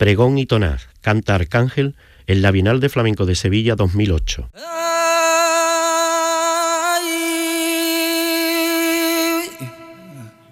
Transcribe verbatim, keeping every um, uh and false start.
Pregón y Tonás, canta Arcángel en la Bienal de Flamenco de Sevilla dos mil ocho.